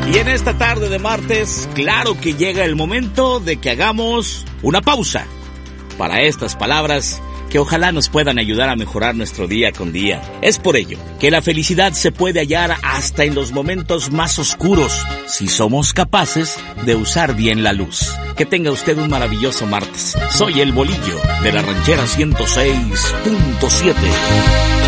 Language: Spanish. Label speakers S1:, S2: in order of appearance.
S1: Y en esta tarde de martes, claro que llega el momento de que hagamos una pausa para estas palabras que ojalá nos puedan ayudar a mejorar nuestro día con día. Es por ello que la felicidad se puede hallar hasta en los momentos más oscuros, si somos capaces de usar bien la luz. Que tenga usted un maravilloso martes. Soy el Bolillo de la Ranchera 106.7.